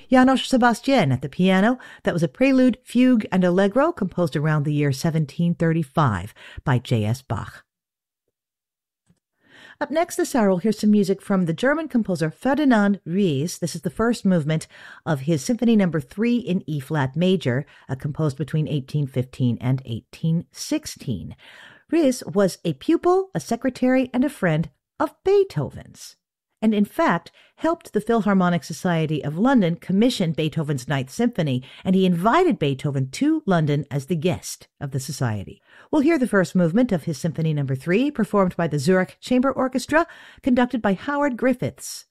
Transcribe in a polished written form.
János Sebastian at the piano. That was a prelude, fugue, and allegro composed around the year 1735 by J.S. Bach. Up next this hour, we'll hear some music from the German composer Ferdinand Ries. This is the first movement of his Symphony No. 3 in E-flat major, composed between 1815 and 1816. Ries was a pupil, a secretary, and a friend of Beethoven's, and in fact helped the Philharmonic Society of London commission Beethoven's Ninth Symphony, and he invited Beethoven to London as the guest of the society. We'll hear the first movement of his Symphony No. 3, performed by the Zurich Chamber Orchestra, conducted by Howard Griffiths.